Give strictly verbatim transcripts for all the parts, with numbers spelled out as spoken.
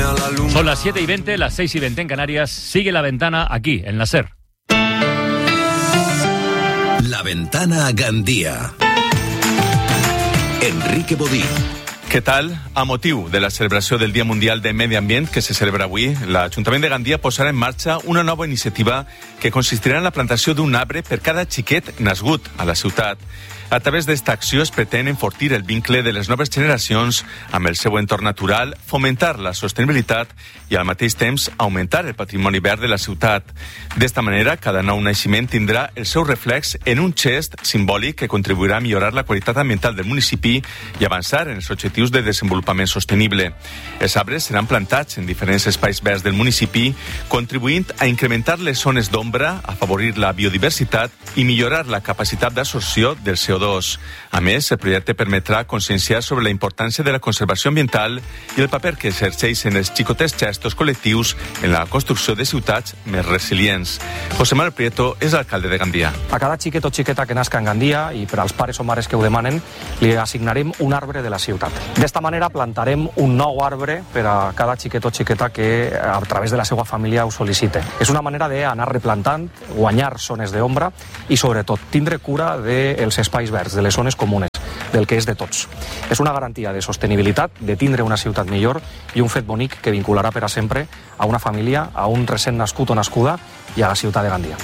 a la luna. Son las siete y veinte, las seis y veinte en Canarias. Sigue La Ventana aquí, en la SER. La Ventana a Gandia. Enrique Bodí. Què tal? A motiu de la celebració del Dia Mundial de Medi Ambient que se celebra avui, l'Ajuntament de Gandia posarà en marxa una nova iniciativa que consistirà en la plantació d'un arbre per cada xiquet nascut a la ciutat. A través d'esta acció es pretén enfortir el vincle de les noves generacions amb el seu entorn natural, fomentar la sostenibilitat i al mateix temps augmentar el patrimoni verd de la ciutat. D'esta manera, cada nou naixement tindrà el seu reflex en un gest simbòlic que contribuirà a millorar la qualitat ambiental del municipi i avançar en els objectius de desenvolupament sostenible. Els arbres seran plantats en diferents espais verds del municipi, contribuint a incrementar les zones d'ombra, afavorir la biodiversitat i millorar la capacitat d'absorció del C O dos. A més, el projecte permetrà conscienciar sobre la importància de la conservació ambiental i el paper que exerceixen els xicotets gestos col·lectius en la construcció de ciutats més resilients. José Manuel Prieto és alcalde de Gandia. A cada xiquet o xiqueta que nasca en Gandia, i per als pares o mares que ho demanen, li assignarem un arbre de la ciutat. D'esta manera plantarem un nou arbre per a cada xiquet o xiqueta que a través de la seva família ho sol·licite. És una manera d'anar replantant, guanyar zones d'ombra i sobretot tindre cura dels espais verds, de les zones comunes, del que és de tots. És una garantia de sostenibilitat, de tindre una ciutat millor i un fet bonic que vincularà per a sempre a una família, a un recent nascut o nascuda i a la ciutat de Gandia.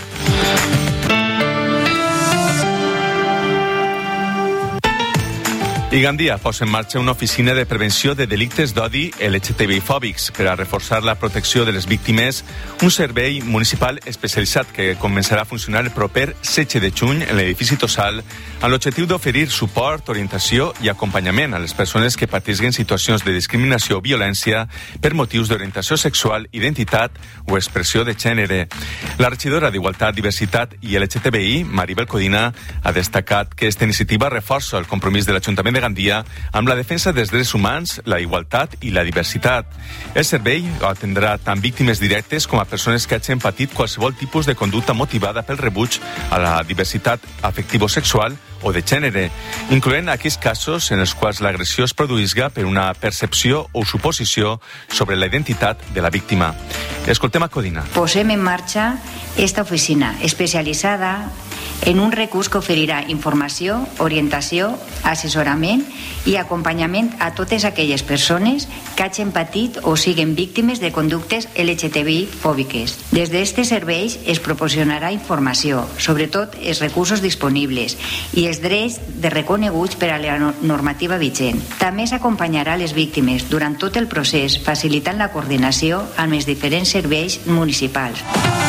I Gandia posa en marxa una oficina de prevenció de delictes d'odi L G T B I fòbics per a reforçar la protecció de les víctimes, un servei municipal especialitzat que començarà a funcionar el proper setze de juny en l'edifici Tossal amb l'objectiu d'oferir suport, orientació i acompanyament a les persones que patisquen situacions de discriminació o violència per motius d'orientació sexual, identitat o expressió de gènere. La regidora d'Igualtat, Diversitat i L G T B I, Maribel Codina, ha destacat que aquesta iniciativa reforça el compromís de l'Ajuntament de Gandia amb la defensa dels drets humans, la igualtat i la diversitat. El servei atendrà tant víctimes directes com a persones que hagin patit qualsevol tipus de conducta motivada pel rebuig a la diversitat afectivo-sexual o de gènere, incloent aquells casos en els quals l'agressió es produïsca per una percepció o suposició sobre la identitat de la víctima. Escoltem a Codina. Posem en marxa esta oficina especialitzada en un recurs que oferirà informació, orientació, assessorament i acompanyament a totes aquelles persones que hagin patit o siguen víctimes de conductes L G T B I fòbiques. Des d'aquests serveis es proporcionarà informació, sobretot els recursos disponibles i els drets de reconeguts per a la normativa vigent. També s'acompanyarà les víctimes durant tot el procés, facilitant la coordinació amb els diferents serveis municipals.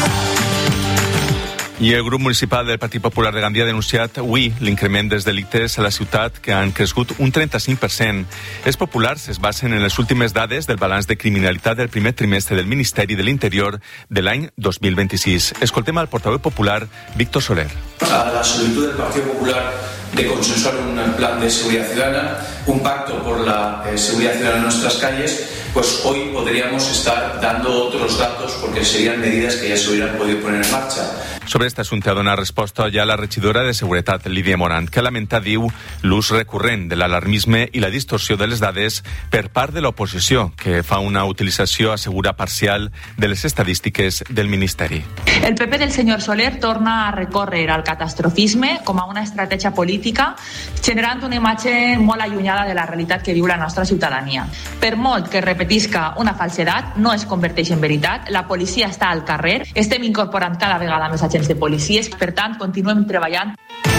I el grup municipal del Partit Popular de Gandia ha denunciat avui l'increment dels delictes a la ciutat que han crescut un trenta-cinc per cent. Els populars es basen en les últimes dades del balanç de criminalitat del primer trimestre del Ministeri de l'Interior de l'any dos mil vint-i-sis. Escoltem al portaveu popular, Víctor Soler. A la solicitud del Partido Popular de consensuar un plan de seguridad ciudadana, un pacto por la eh, seguridad ciudadana en nuestras calles, pues hoy podríamos estar dando otros datos porque serían medidas que ya se hubieran podido poner en marcha. Sobre este assumpte ha donat resposta ja la regidora de Seguretat, Lídia Morant, que lamenta, diu, l'ús recurrent de l'alarmisme i la distorsió de les dades per part de l'oposició, que fa una utilització, assegura, parcial de les estadístiques del Ministeri. El P P del senyor Soler torna a recórrer al catastrofisme com a una estratègia política, generant una imatge molt allunyada de la realitat que viu la nostra ciutadania. Per molt que repetisca una falsedat, no es converteix en veritat. La policia està al carrer, estem incorporant cada vegada més agents de policies, per tant, continuem treballant.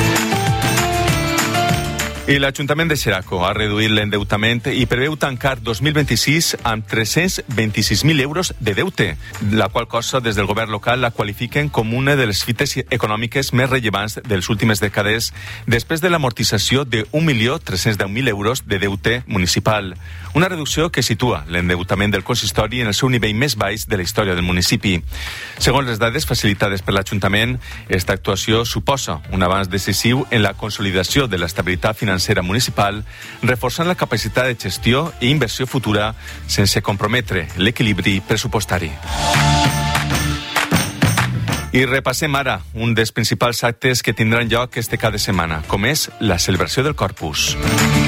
I l'Ajuntament de Xeraco ha reduït l'endeutament i preveu tancar dos mil vint-i-sis amb tres-cents vint-i-sis mil euros de deute, la qual cosa des del govern local la qualifiquen com una de les fites econòmiques més rellevants de les últimes dècades després de l'amortització de un milió tres-cents deu mil euros de deute municipal. Una reducció que situa l'endeutament del consistori en el seu nivell més baix de la història del municipi. Segons les dades facilitades per l'Ajuntament, aquesta actuació suposa un avanç decisiu en la consolidació de l'estabilitat financera municipal, reforçant la capacitat de gestió i inversió futura sense comprometre l'equilibri pressupostari. I repassem ara un dels principals actes que tindran lloc este cap de setmana, com és la celebració del Corpus.